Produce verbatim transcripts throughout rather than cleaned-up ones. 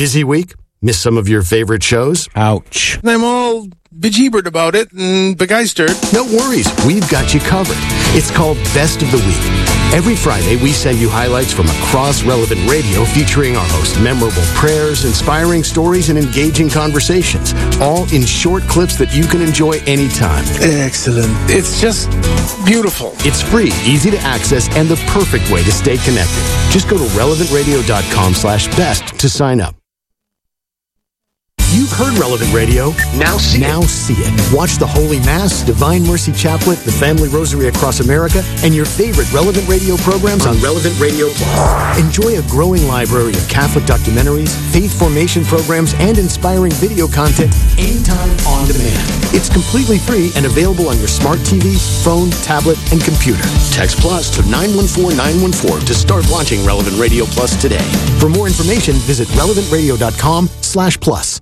Busy week? Miss some of your favorite shows? Ouch. I'm all bejeebered about it and begeistered. No worries. We've got you covered. It's called Best of the Week. Every Friday, we send you highlights from across Relevant Radio featuring our most memorable prayers, inspiring stories, and engaging conversations, all in short clips that you can enjoy anytime. Excellent. It's just beautiful. It's free, easy to access, and the perfect way to stay connected. Just go to relevantradio.com slash best to sign up. You've heard Relevant Radio. Now see now it. Now see it. Watch the Holy Mass, Divine Mercy Chaplet, the Family Rosary Across America, and your favorite Relevant Radio programs on Relevant Radio Plus. Enjoy a growing library of Catholic documentaries, faith formation programs, and inspiring video content anytime on demand. It's completely free and available on your smart T V, phone, tablet, and computer. Text Plus to nine one four nine one four to start launching Relevant Radio Plus today. For more information, visit relevantradio.com slash plus.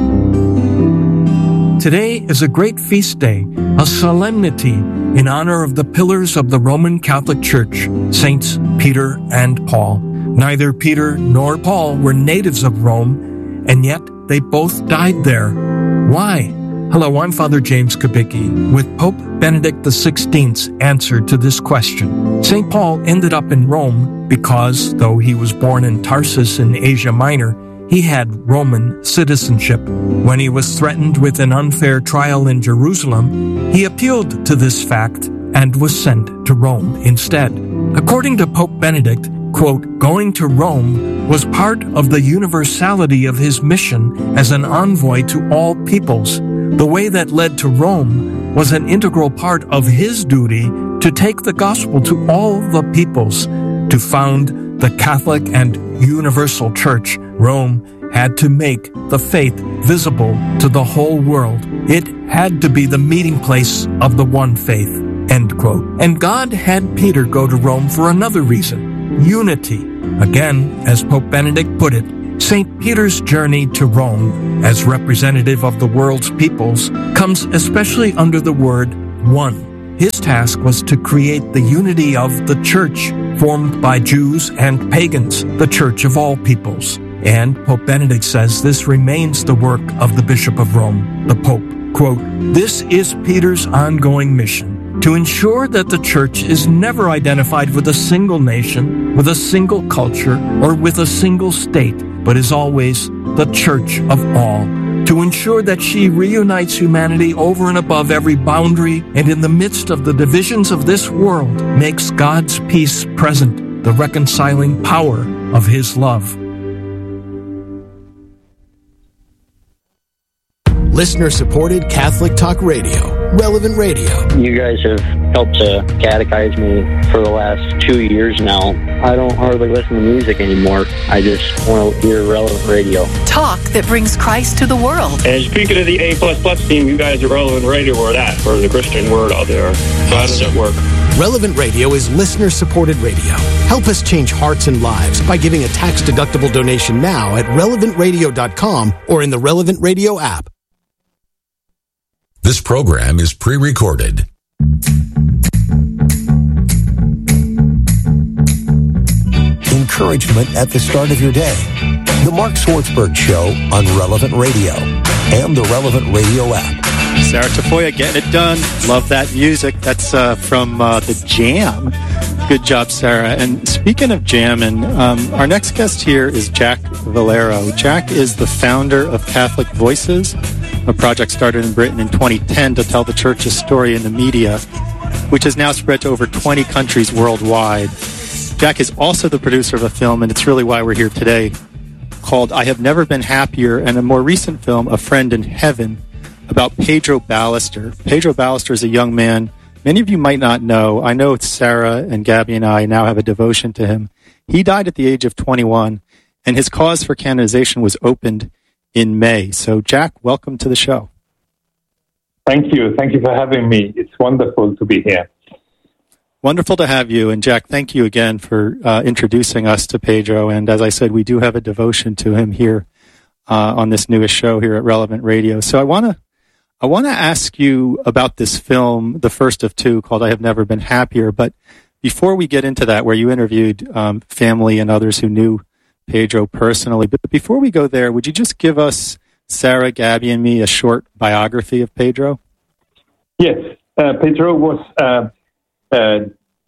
Today is a great feast day, a solemnity in honor of the pillars of the Roman Catholic Church, Saints Peter and Paul. Neither Peter nor Paul were natives of Rome, and yet they both died there. Why? Hello, I'm Father James Kubicki with Pope Benedict the sixteenth's answer to this question. Saint Paul ended up in Rome because, though he was born in Tarsus in Asia Minor, he had Roman citizenship. When he was threatened with an unfair trial in Jerusalem, he appealed to this fact and was sent to Rome instead. According to Pope Benedict, quote, going to Rome was part of the universality of his mission as an envoy to all peoples. The way that led to Rome was an integral part of his duty to take the gospel to all the peoples, to found the Catholic and universal church. Rome had to make the faith visible to the whole world. It had to be the meeting place of the one faith, end quote. And God had Peter go to Rome for another reason, unity. Again, as Pope Benedict put it, Saint Peter's journey to Rome, as representative of the world's peoples, comes especially under the word one. His task was to create the unity of the church, formed by Jews and pagans, the church of all peoples. And Pope Benedict says this remains the work of the Bishop of Rome, the Pope. Quote, this is Peter's ongoing mission, to ensure that the church is never identified with a single nation, with a single culture, or with a single state, but is always the church of all. To ensure that she reunites humanity over and above every boundary, and in the midst of the divisions of this world, makes God's peace present, the reconciling power of his love. Listener-supported Catholic Talk Radio, Relevant Radio. You guys have helped to catechize me for the last two years now. I don't hardly listen to music anymore. I just want to hear Relevant Radio. Talk that brings Christ to the world. And speaking of the A plus plus team, you guys are Relevant Radio where that for the Christian word out there. How does it work? Relevant Radio is listener-supported radio. Help us change hearts and lives by giving a tax-deductible donation now at relevant radio dot com or in the Relevant Radio app. This program is pre-recorded. Encouragement at the start of your day. The Mark Swartzberg Show on Relevant Radio and the Relevant Radio app. Sarah Tafoya getting it done. Love that music. That's uh, from uh, the Jam. Good job, Sarah. And speaking of jamming, um, our next guest here is Jack Valero. Jack is the founder of Catholic Voices, a project started in Britain in twenty ten to tell the church's story in the media, which has now spread to over twenty countries worldwide. Jack is also the producer of a film, and it's really why we're here today, called I Have Never Been Happier, and a more recent film, A Friend in Heaven, about Pedro Ballester. Pedro Ballester is a young man many of you might not know. I know it's Sarah and Gabby and I now have a devotion to him. He died at the age of twenty-one, and his cause for canonization was opened in May. So, Jack, welcome to the show. Thank you. Thank you for having me. It's wonderful to be here. Wonderful to have you. And, Jack, thank you again for uh, introducing us to Pedro. And as I said, we do have a devotion to him here uh, on this newest show here at Relevant Radio. So I want to I want to ask you about this film, the first of two, called I Have Never Been Happier. But before we get into that, where you interviewed um, family and others who knew Pedro personally. But before we go there, would you just give us, Sarah, Gabby, and me a short biography of Pedro? Yes, uh, Pedro was uh, uh,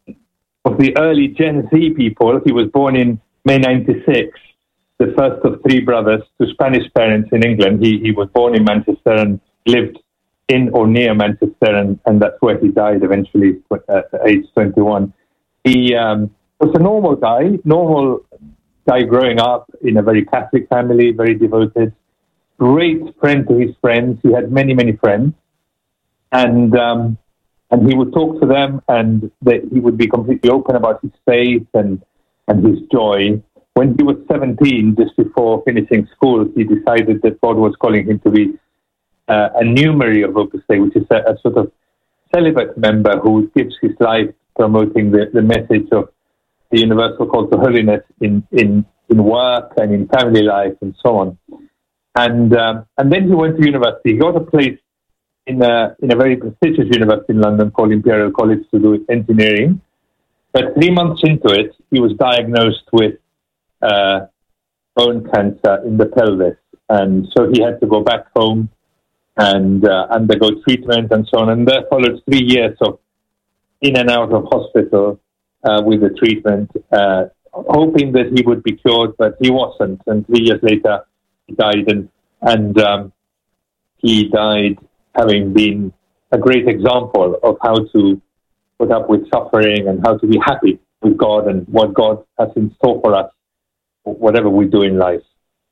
of the early Gen Z people. He was born in May ninety-six, the first of three brothers to Spanish parents in England. He, he was born in Manchester and lived in or near Manchester, and, and that's where he died eventually at age twenty-one. He um, was a normal guy, normal guy growing up in a very Catholic family, very devoted, great friend to his friends. He had many, many friends. And um, and he would talk to them, and they, he would be completely open about his faith and, and his joy. When he was seventeen, just before finishing school, he decided that God was calling him to be uh, a numeri of Opus Dei, which is a, a sort of celibate member who gives his life promoting the, the message of the universal call to holiness in, in, in work and in family life and so on. And um, and then he went to university. He got a place in a, in a very prestigious university in London called Imperial College to do engineering. But three months into it, he was diagnosed with uh, bone cancer in the pelvis. And so he had to go back home and uh, undergo treatment and so on. And there followed three years of in and out of hospital uh, with the treatment, uh, hoping that he would be cured, but he wasn't. And three years later, he died. And, and um, he died having been a great example of how to put up with suffering and how to be happy with God and what God has in store for us, whatever we do in life.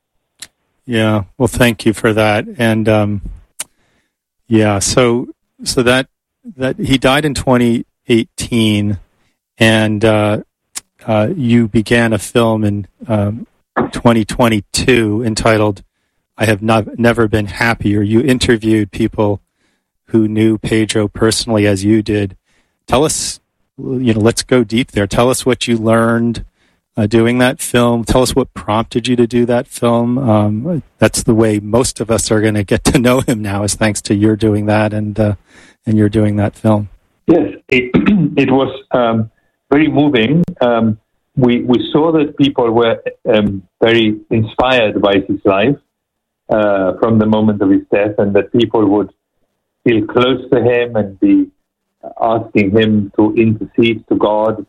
Yeah, well, thank you for that. And um, yeah, so so that that he died in twenty eighteen, and uh, uh, you began a film in um, twenty twenty-two entitled "I Have Not Never Been Happier." You interviewed people who knew Pedro personally as you did. Tell us, you know, let's go deep there. Tell us what you learned Uh, doing that film. Tell us what prompted you to do that film. Um, that's the way most of us are going to get to know him now, is thanks to your doing that and uh, and you're doing that film. Yes, it, it was um, very moving. Um, we we saw that people were um, very inspired by his life uh, from the moment of his death, and that people would feel close to him and be asking him to intercede to God.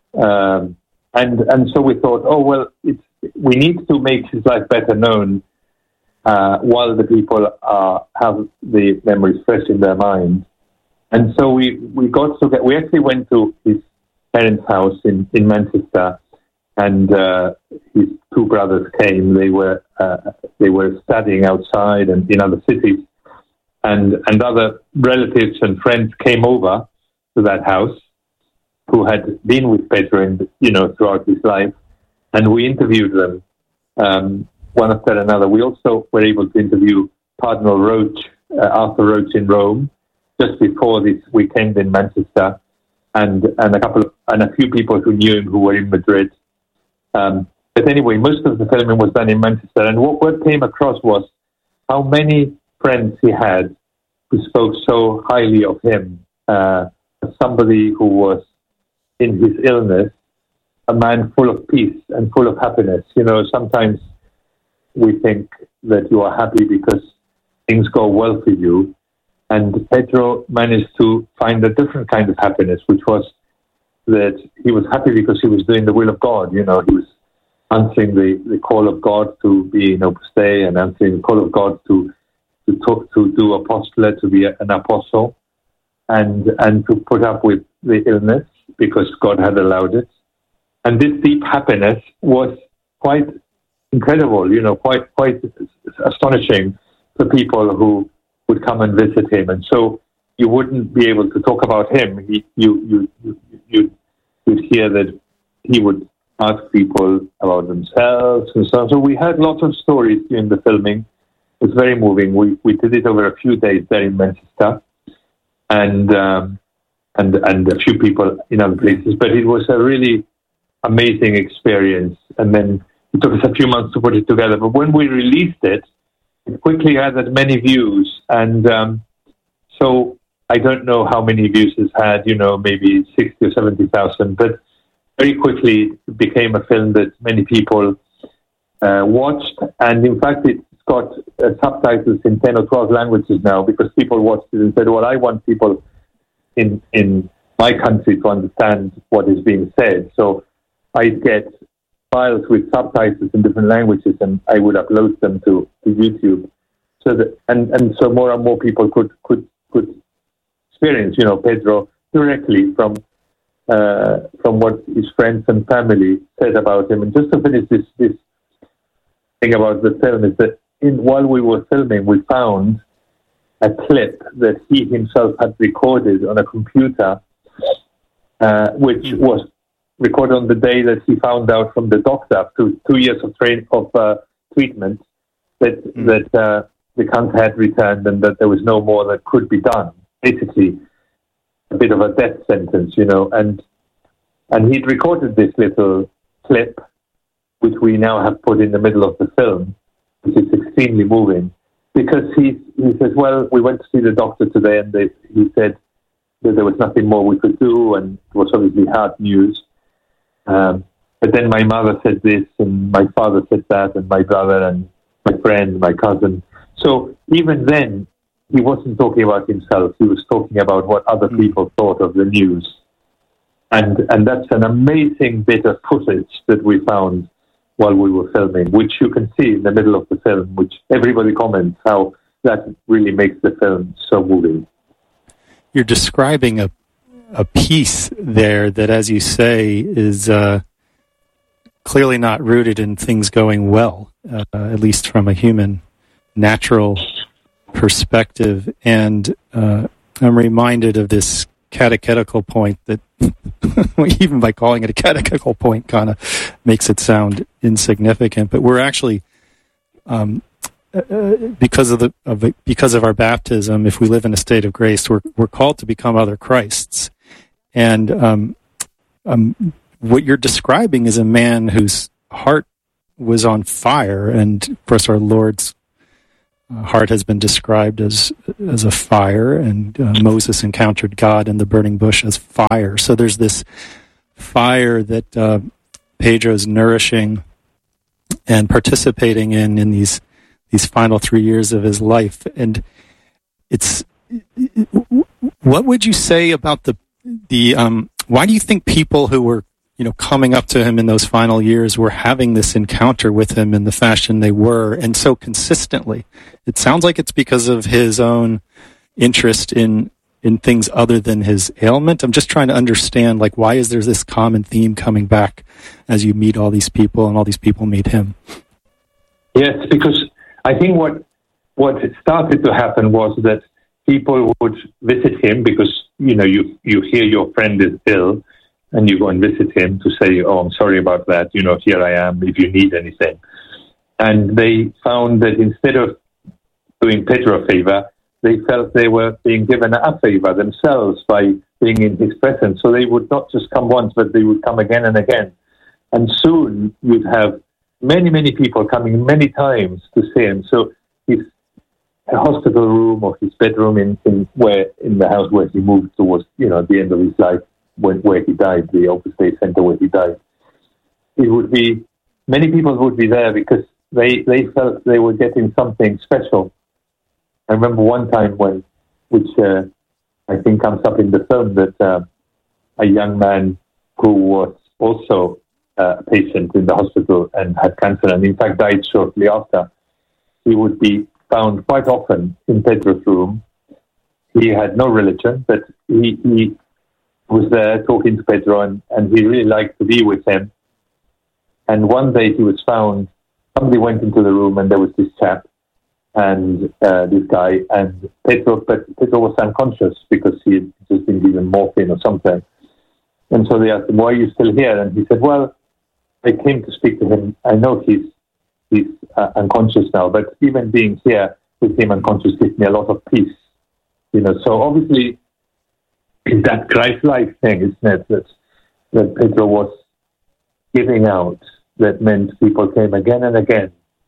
Um, And and so we thought, oh, well, it's, we need to make his life better known uh, while the people uh, have the memories fresh in their mind. And so we, we got to get, we actually went to his parents' house in, in Manchester, and uh, his two brothers came. They were uh, they were studying outside and in other cities, and and other relatives and friends came over to that house, who had been with Pedro, in, you know, throughout his life, and we interviewed them um, one after another. We also were able to interview Cardinal Roach, uh, Arthur Roach in Rome, just before this weekend in Manchester, and and a couple of, and a few people who knew him who were in Madrid. Um, but anyway, most of the filming was done in Manchester, and what, what came across was how many friends he had who spoke so highly of him uh, as somebody who was, in his illness, a man full of peace and full of happiness. You know, sometimes we think that you are happy because things go well for you. And Pedro managed to find a different kind of happiness, which was that he was happy because he was doing the will of God. You know, he was answering the, the call of God to be in Opus Dei, and answering the call of God to to talk, to do apostolate, to be an apostle, and and to put up with the illness, because God had allowed it. And this deep happiness was quite incredible, you know, quite quite astonishing for people who would come and visit him. And so you wouldn't be able to talk about him. He, you, you, you, you, you'd hear that he would ask people about themselves and so on. So we heard lots of stories during the filming. It was very moving. We, we did it over a few days there in Manchester. And... Um, and and a few people in other places, but it was a really amazing experience. And then it took us a few months to put it together. But when we released it, it quickly gathered many views. And um, so I don't know how many views it's had, you know, maybe sixty or seventy thousand, but very quickly it became a film that many people uh, watched, and in fact it's got uh, subtitles in ten or twelve languages now, because people watched it and said, well, I want people in in my country to understand what is being said. So I get files with subtitles in different languages, and I would upload them to, to YouTube. So that, and, and so more and more people could, could, could experience, you know, Pedro directly from uh, from what his friends and family said about him. And just to finish this, this thing about the film is that in, while we were filming, we found a clip that he himself had recorded on a computer, uh, which mm. was recorded on the day that he found out from the doctor after two years of train of uh, treatment that mm. that uh, the cancer had returned and that there was no more that could be done. Basically, a bit of a death sentence, you know. And and he'd recorded this little clip, which we now have put in the middle of the film, which is extremely moving, because he he says, well, we went to see the doctor today, and they, he said that there was nothing more we could do, and it was obviously hard news. Um, but then my mother said this, and my father said that, and my brother, and my friend, my cousin. So even then, he wasn't talking about himself. He was talking about what other mm. people thought of the news. And and that's an amazing bit of footage that we found while we were filming, which you can see in the middle of the film, which everybody comments how that really makes the film so moving. You're describing a a piece there that, as you say, is uh, clearly not rooted in things going well, uh, at least from a human, natural perspective. And uh, I'm reminded of this catechetical point that, even by calling it a catechetical point, kind of makes it sound insignificant. But we're actually, um, uh, because of the of it, because of our baptism, if we live in a state of grace, we're we're called to become other Christs. And um, um, what you're describing is a man whose heart was on fire, and of course, our Lord's heart has been described as as a fire, and uh, Moses encountered God in the burning bush as fire. So there's this fire that uh, Pedro's nourishing and participating in in these these final three years of his life. And it's what would you say about the the um, why do you think people who were you know coming up to him in those final years were having this encounter with him in the fashion they were, and so consistently? It sounds like it's because of his own interest in in things other than his ailment. I'm just trying to understand, like, why is there this common theme coming back as you meet all these people and all these people meet him? Yes, because I think what what started to happen was that people would visit him because, you know, you you hear your friend is ill, and you go and visit him to say, oh, I'm sorry about that, you know, here I am if you need anything. And they found that instead of doing Pedro a favor, they felt they were being given a favor themselves by being in his presence. So they would not just come once, but they would come again and again. And soon you'd have many, many people coming many times to see him. So his hospital room or his bedroom in, in where in the house where he moved towards, you know, the end of his life, when, where he died, the Opus Dei Center where he died, it would be, many people would be there because they, they felt they were getting something special. I remember one time when, which uh, I think comes up in the film, that uh, a young man who was also uh, a patient in the hospital and had cancer, and in fact died shortly after, he would be found quite often in Pedro's room. He had no religion, but he, he was there talking to Pedro, and, and he really liked to be with him. And one day he was found, somebody went into the room and there was this chap and uh, this guy, and Pedro, but Pedro was unconscious because he had just been given morphine or something. And so they asked him, why are you still here? And he said, well, I came to speak to him. I know he's he's uh, unconscious now, but even being here with him unconscious gives me a lot of peace. You know, so obviously it's that Christ-like thing, isn't it, that, that Pedro was giving out, that meant people came again and again.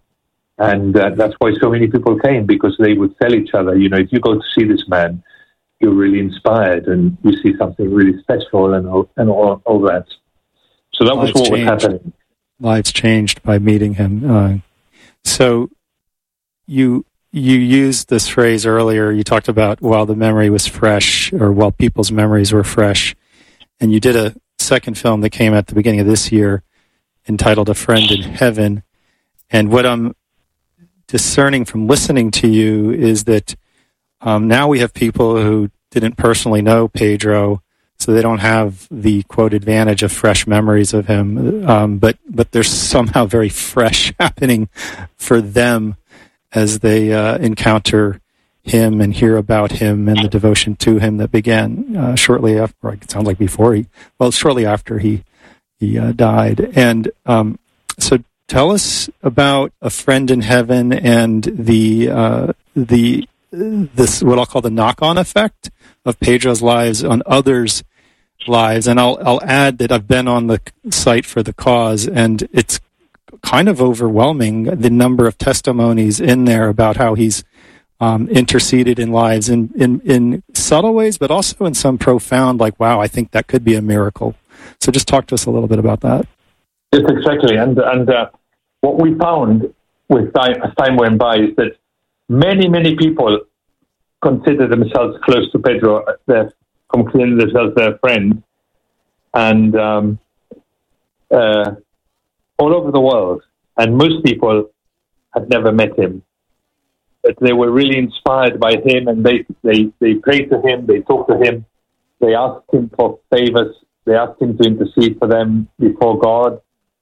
And uh, that's why so many people came, because they would tell each other, you know, if you go to see this man, you're really inspired and you see something really special and all, and all, all that. So that was what was happening. lives changed by meeting him. Uh, so you you used this phrase earlier. You talked about while the memory was fresh, or while people's memories were fresh, and you did a second film that came at the beginning of this year entitled A Friend in Heaven. And what I'm discerning from listening to you is that um, now we have people who didn't personally know Pedro, so they don't have the, quote, advantage of fresh memories of him, um, but but there's somehow very fresh happening for them as they uh, encounter him and hear about him and the devotion to him that began uh, shortly after, it sounds like before he, well, shortly after he he uh, died. And um, so tell us about A Friend in Heaven and the uh, the this what I'll call the knock-on effect of Pedro's lives on others' lives. And I'll I'll add that I've been on the site for the cause, and it's kind of overwhelming, the number of testimonies in there about how he's um, interceded in lives in, in, in subtle ways, but also in some profound, like, wow, I think that could be a miracle. So just talk to us a little bit about that. Yes, exactly. And and uh, what we found with time, as time went by is that many, many people consider themselves close to Pedro, their, consider themselves their friend, and um, uh, all over the world. And most people had never met him, but they were really inspired by him, and they, they, they prayed to him, they talked to him, they asked him for favors, they asked him to intercede for them before God.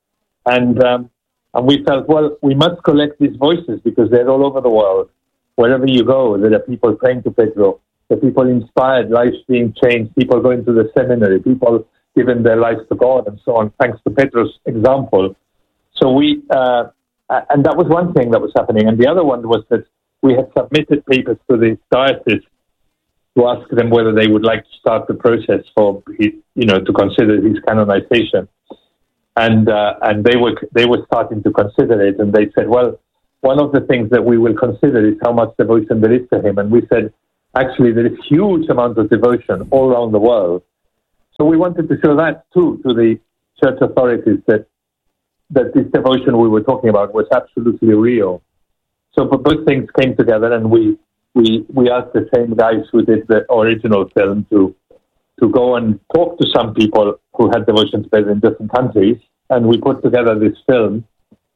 And um, and we felt, well, we must collect these voices because they're all over the world. Wherever you go, there are people praying to Pedro, there are people inspired, lives being changed, people going to the seminary, people giving their lives to God and so on, thanks to Pedro's example. So we, uh, and that was one thing that was happening. And the other one was that we had submitted papers to the diocese to ask them whether they would like to start the process for, his, you know, to consider his canonization. And uh, and they were they were starting to consider it, and they said, well, one of the things that we will consider is how much devotion there is to him. And we said, actually, there is huge amounts of devotion all around the world. So we wanted to show that too to the church authorities, that that this devotion we were talking about was absolutely real. So both things came together, and we we we asked the same guys who did the original film to to go and talk to some people who had devotion to Pedro in different countries, and we put together this film.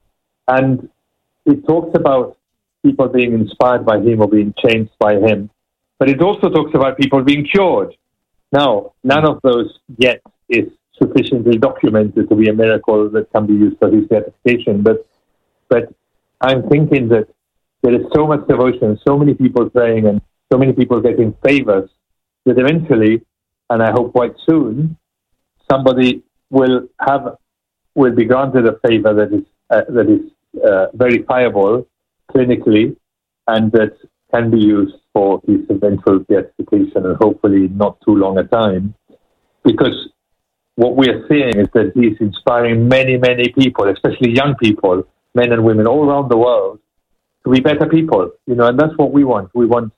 And it talks about people being inspired by him or being changed by him, but it also talks about people being cured. Now, none of those yet is sufficiently documented to be a miracle that can be used for his beatification, but but I'm thinking that there is so much devotion, so many people praying, and so many people getting favors, that eventually, and I hope quite soon, somebody will have will be granted a favor that is uh, that is uh, verifiable clinically, and that can be used for his eventual beatification, and hopefully not too long a time, because what we are seeing is that he's inspiring many, many people, especially young people, men and women all around the world, to be better people, you know, and that's what we want. We want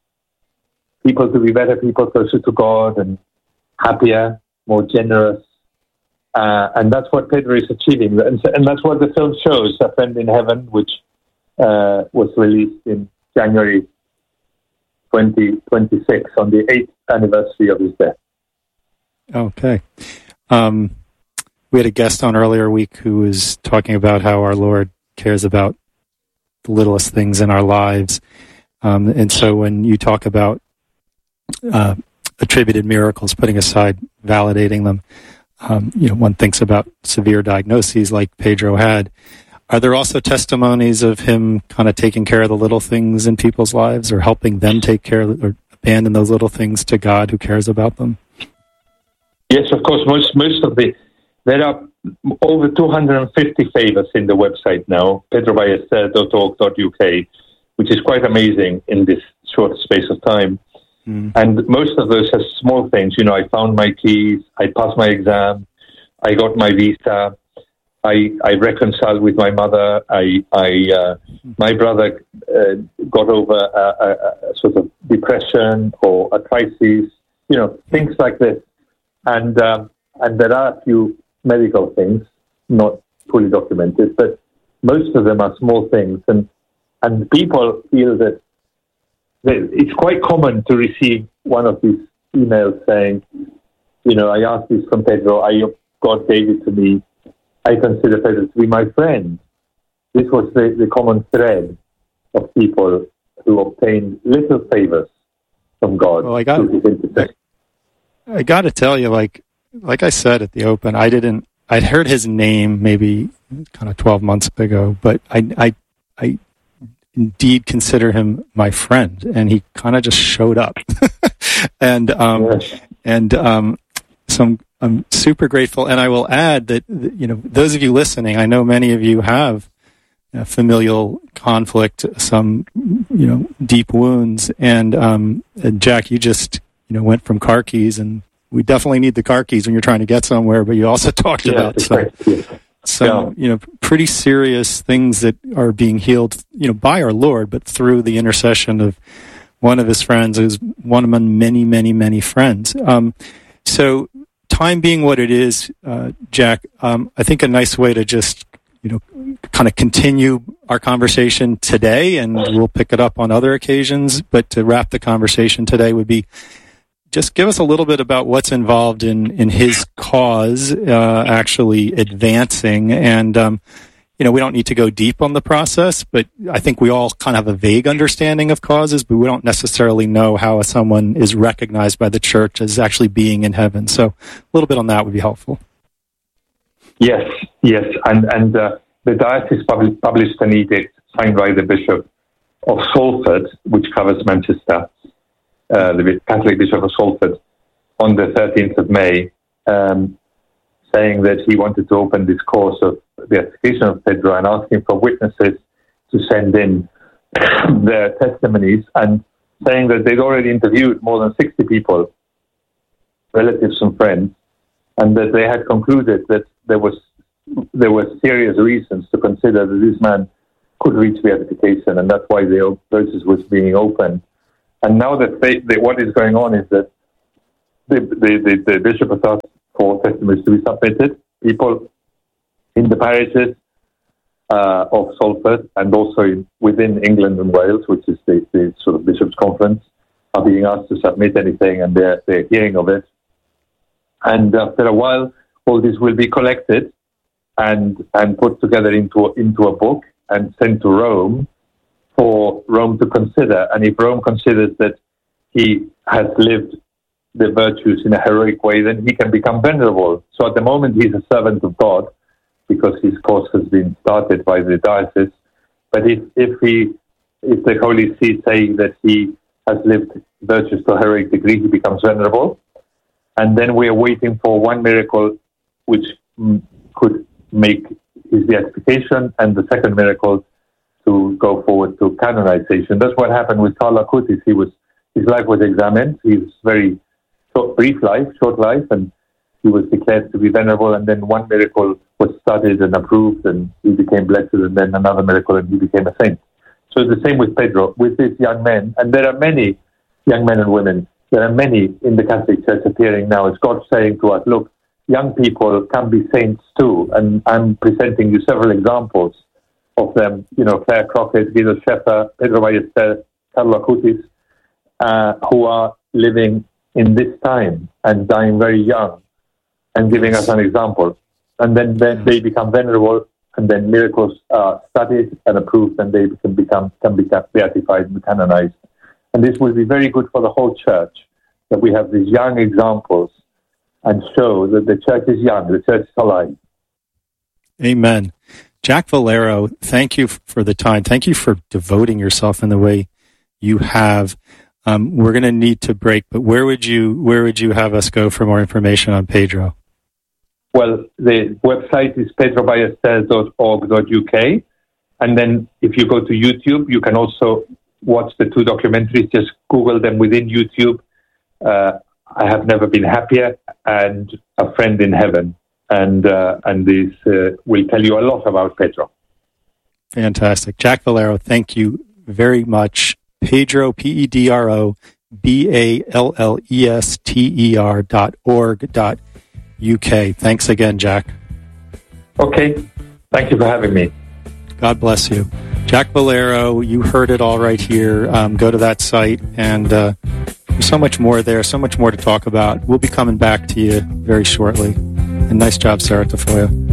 people to be better people, closer to God, and happier, more generous. Uh, and that's what Pedro is achieving. And, and that's what the film shows, A Friend in Heaven, which uh, was released in January twenty twenty-six, on the eighth anniversary of his death. Okay. Um, we had a guest on earlier week who was talking about how our Lord cares about the littlest things in our lives. Um, and so when you talk about uh, attributed miracles, putting aside validating them, um, you know, one thinks about severe diagnoses like Pedro had. Are there also testimonies of him kind of taking care of the little things in people's lives, or helping them take care of, or abandon those little things to God who cares about them? Yes, of course. Most most of the there are over two hundred fifty favors in the website now, pedro ballester dot org dot U K, which is quite amazing in this short space of time. Mm. And most of those are small things. You know, I found my keys, I passed my exam, I got my visa, I I reconciled with my mother, I I uh, my brother uh, got over a, a, a sort of depression or a crisis. You know, things like this. And um, and there are a few medical things, not fully documented, but most of them are small things, and and people feel that, that it's quite common to receive one of these emails saying, you know, I asked this from Pedro, I, God gave it to me, I consider Pedro to be my friend. This was the, the common thread of people who obtained little favors from God. Well, I got, I, I got to tell you, like, like I said at the open, I didn't, I'd heard his name maybe kind of twelve months ago, but I, I, I indeed consider him my friend, and he kind of just showed up. and, um, yes. and, um, so I'm, I'm super grateful. And I will add that, you know, those of you listening, I know many of you have uh, familial conflict, some, you know, deep wounds. And, um, and Jack, you just, you know, went from car keys, and we definitely need the car keys when you're trying to get somewhere, but you also talked yeah, about some, some yeah. you know, pretty serious things that are being healed, you know, by our Lord, but through the intercession of one of his friends, who's one among many, many, many friends. Um, so time being what it is, uh, Jack, um, I think a nice way to just, you know, kind of continue our conversation today, and we'll pick it up on other occasions, but to wrap the conversation today would be, just give us a little bit about what's involved in, in his cause uh, actually advancing. And, um, you know, we don't need to go deep on the process, but I think we all kind of have a vague understanding of causes, but we don't necessarily know how someone is recognized by the church as actually being in heaven. So a little bit on that would be helpful. Yes, yes. And, and uh, the diocese published, published an edict signed by the Bishop of Salford, which covers Manchester, Uh, the Catholic Bishop of Salford, on the thirteenth of May, um, saying that he wanted to open this course of the execution of Pedro and asking for witnesses to send in their testimonies, and saying that they'd already interviewed more than sixty people, relatives and friends, and that they had concluded that there was there were serious reasons to consider that this man could reach beatification, and that's why the process was being opened. And now that they, they, what is going on is that the, the, the, the bishop has asked for testimonies to be submitted. People in the parishes uh, of Salford, and also in, within England and Wales, which is the, the sort of bishops' conference, are being asked to submit anything, and they're, they're hearing of it. And after a while, all this will be collected and and put together into into a book and sent to Rome, for Rome to consider. And if Rome considers that he has lived the virtues in a heroic way, then he can become venerable. So at the moment, he's a servant of God, because his course has been started by the diocese. But if, if he, if the Holy See say that he has lived virtues to a heroic degree, he becomes venerable. And then we are waiting for one miracle which mm, could make his beatification, and the second miracle to go forward to canonization. That's what happened with Carlo Acutis. He was, his life was examined. He was very short, brief life, short life, and he was declared to be venerable. And then one miracle was studied and approved, and he became blessed. And then another miracle, and he became a saint. So it's the same with Pedro, with these young men. And there are many young men and women. There are many in the Catholic Church appearing now. It's God saying to us, look, young people can be saints too. And I'm presenting you several examples of them, you know, Claire Crockett, Guido Schäfer, Pedro Ballester, Carlo Acutis, uh, who are living in this time and dying very young and giving us an example. And then, then they become venerable, and then miracles are studied and approved, and they can become, can become beatified and canonized. And this will be very good for the whole church, that we have these young examples and show that the church is young, the church is alive. Amen. Jack Valero, thank you for the time. Thank you for devoting yourself in the way you have. Um, we're going to need to break, but where would you where would you have us go for more information on Pedro? Well, the website is pedro ballester dot org dot U K, and then if you go to YouTube, you can also watch the two documentaries. Just Google them within YouTube. Uh, I have never been happier, and A Friend in Heaven. And uh, and this uh, will tell you a lot about Pedro. Fantastic. Jack Valero, thank you very much. Pedro, P E D R O, B A L L E S T E R dot org dot U K. Thanks again, Jack. Okay. Thank you for having me. God bless you. Jack Valero, you heard it all right here. Um, go to that site, and uh, there's so much more there, so much more to talk about. We'll be coming back to you very shortly. And nice job, Sarah Tafoya.